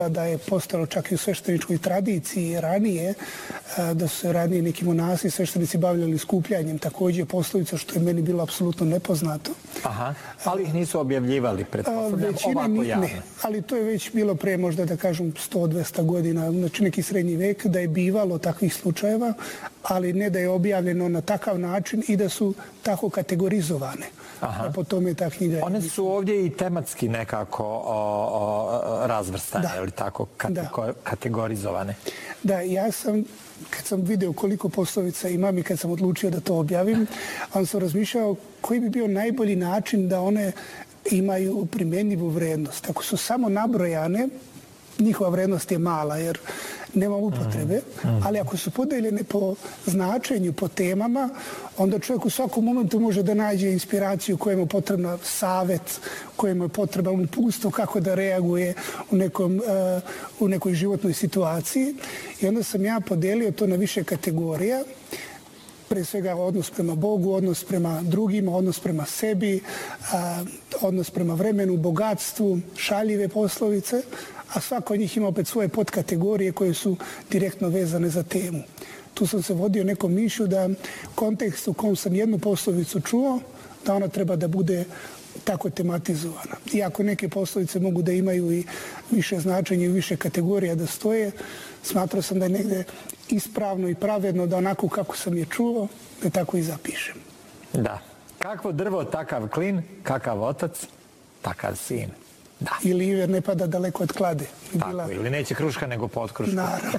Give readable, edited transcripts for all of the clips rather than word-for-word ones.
da je postalo čak i u svešteničkoj tradiciji ranije, da su se ranije neki monasi i sveštenici bavljali skupljanjem, također poslovica, što je meni bilo apsolutno nepoznato. Aha, ali ih nisu objavljivali, pretpostavljam, ovako javno. Ne, ali to je već bilo pre možda, da kažem, 100-200 godina, znači neki srednji vek, da je bivalo takvih slučajeva, ali ne da je objavljeno na takav način i da su tako kategorizovane. Po tome ta knjiga je... One su ovdje i tematski nekako razvrstane, ili tako, kategorizovane. Da, ja sam, kad sam vidio koliko poslovica imam i kad sam odlučio da to objavim, on sam razmišljao koji bi bio najbolji način da one imaju primjenjivu vrednost. Ako su samo nabrojane, njihova vrednost je mala jer nema upotrebe, ali ako su podeljene po značenju, po temama, onda čovjek u svakom momentu može da nađe inspiraciju kojemu je potrebna savjet, kojemu je potrebno uputstvo kako da reaguje u nekoj životnoj situaciji. I onda sam ja podelio to na više kategorija. Pre svega odnos prema Bogu, odnos prema drugima, odnos prema sebi, odnos prema vremenu, bogatstvu, šaljive poslovice, a svako od njih ima opet svoje podkategorije koje su direktno vezane za temu. Tu sam se vodio nekom mišlju da kontekst u kom sam jednu poslovicu čuo, da ona treba da bude tako tematizovana. Iako neke poslovice mogu da imaju i više značenja i više kategorija da stoje, smatrao sam da je negde ispravno i pravedno da onako kako sam je čuo, da tako i zapišem. Da. Kakvo drvo, takav klin, kakav otac, takav sin. Da. Ili iver ne pada daleko od klade. Tako, ili neće kruška nego pod krušku. Naravno.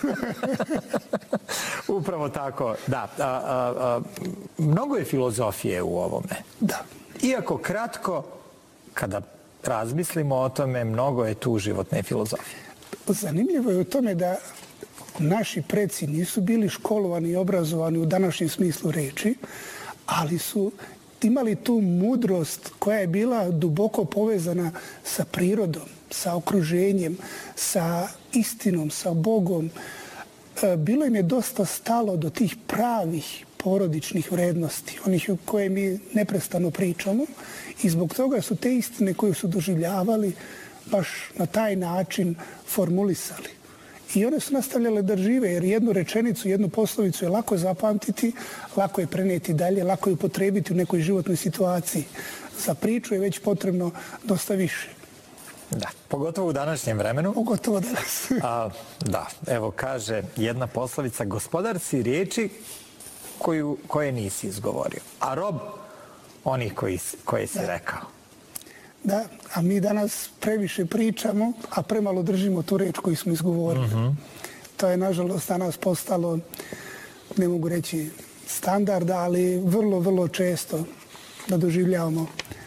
Upravo tako, da. Mnogo je filozofije u ovome. Da. Iako kratko, kada razmislimo o tome, mnogo je tu životne filozofije. Zanimljivo je u tome da naši preci nisu bili školovani i obrazovani u današnjem smislu reči, ali su imali tu mudrost koja je bila duboko povezana sa prirodom, sa okruženjem, sa istinom, sa Bogom. Bilo im je dosta stalo do tih pravih porodičnih vrednosti, onih koje mi neprestano pričamo, i zbog toga su te istine koje su doživljavali baš na taj način formulisali. I one su nastavljale da žive, jer jednu rečenicu, jednu poslovicu je lako zapamtiti, lako je prenijeti dalje, lako je upotrebiti u nekoj životnoj situaciji. Za priču je već potrebno dosta više. Da, pogotovo u današnjem vremenu. Pogotovo danas. Da, evo kaže jedna poslovica, gospodar si riječi koje nisi izgovorio, a rob onih koje si rekao. Da, a mi danas previše pričamo, a premalo držimo tu reč koju smo izgovorili. To je, nažalost, danas postalo, ne mogu reći standarda, ali vrlo, vrlo često da doživljavamo.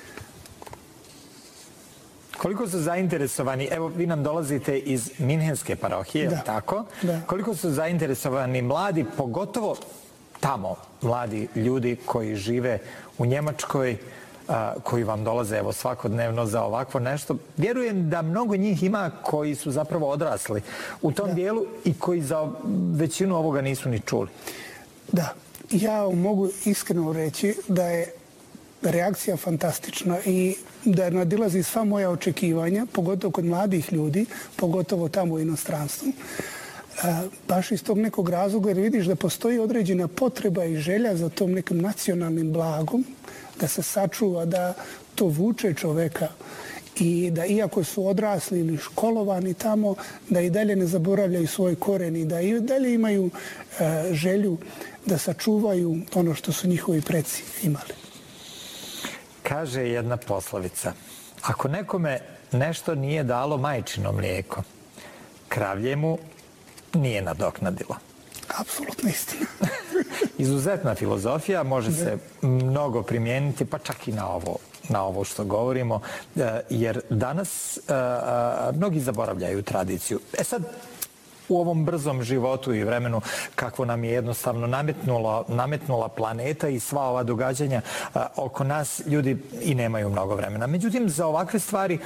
Koliko su zainteresovani, evo vi nam dolazite iz Minhenske parohije, tako? Da. Koliko su zainteresovani mladi, pogotovo tamo, mladi ljudi koji žive u Njemačkoj, koji vam dolaze evo svakodnevno za ovakvo nešto. Vjerujem da mnogo njih ima koji su zapravo odrasli u tom dijelu i koji za većinu ovoga nisu ni čuli. Da, ja mogu iskreno reći da je reakcija fantastična i da nadilazi sva moja očekivanja, pogotovo kod mladih ljudi, pogotovo tamo u inostranstvu. Baš iz tog nekog razloga, jer vidiš da postoji određena potreba i želja za tom nekim nacionalnim blagom, da se sačuva, da to vuče čoveka i da iako su odrasli ili školovani tamo, da i dalje ne zaboravljaju svoj koren i da i dalje imaju želju da sačuvaju ono što su njihovi preci imali. Kaže jedna poslovica, ako nekome nešto nije dalo majčino mlijeko, kravlje mu nije nadoknadilo. Apsolutno istina. Izuzetna filozofija, može se mnogo primijeniti, pa čak i na ovo što govorimo, jer danas mnogi zaboravljaju tradiciju. Sad, u ovom brzom životu i vremenu kako nam je jednostavno nametnula planeta i sva ova događanja oko nas, ljudi i nemaju mnogo vremena. Međutim, za ovakve stvari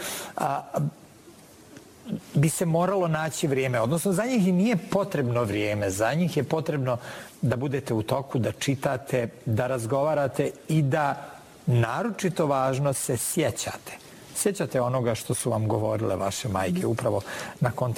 bi se moralo naći vrijeme, odnosno za njih i nije potrebno vrijeme, za njih je potrebno da budete u toku, da čitate, da razgovarate i da, naročito važno, se sjećate. Sjećate onoga što su vam govorile vaše majke upravo na kontaktu